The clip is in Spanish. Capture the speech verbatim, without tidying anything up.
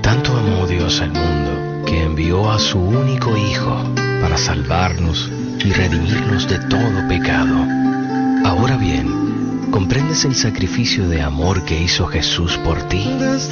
Tanto amó Dios al mundo que envió a su único Hijo para salvarnos y redimirnos de todo pecado. Ahora bien, ¿comprendes el sacrificio de amor que hizo Jesús por ti?